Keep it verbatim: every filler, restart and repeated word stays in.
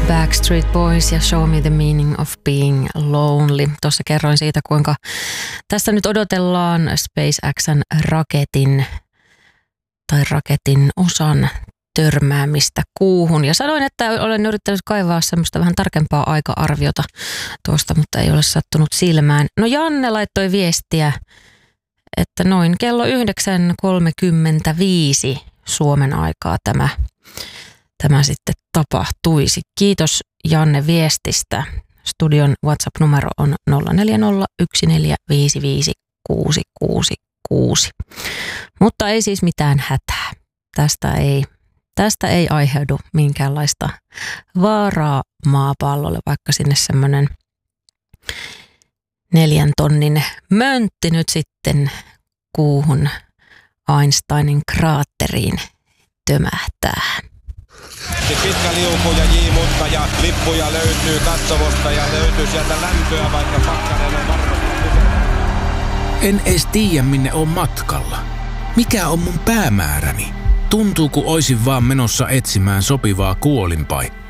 Backstreet Boys ja Show Me the Meaning of Being Lonely. Tuossa kerroin siitä, kuinka tässä nyt odotellaan SpaceXn raketin tai raketin osan törmäämistä kuuhun. Ja sanoin, että olen yrittänyt kaivaa semmoista vähän tarkempaa aika-arviota tuosta, mutta ei ole sattunut silmään. No Janne laittoi viestiä, että noin kello yhdeksän kolmekymmentäviisi Suomen aikaa tämä, tämä sitten tapahtuisi. Kiitos Janne viestistä. Studion WhatsApp-numero on nolla neljä nolla yksi neljä viisi viisi kuusi kuusi kuusi. Mutta ei siis mitään hätää. Tästä ei, tästä ei aiheudu minkäänlaista vaaraa maapallolle, vaikka sinne semmoinen neljän tonnin möntti nyt sitten kuuhun Einsteinin kraatteriin tömähtää. Pitkä liuku ja J-mutka ja lippuja löytyy katsomosta ja löytyy sieltä lämpöä, vaikka pakkanen on varmasti. En edes tiedä, minne on matkalla. Mikä on mun päämääräni? Tuntuu, kun oisin vaan menossa etsimään sopivaa kuolinpaikkaa.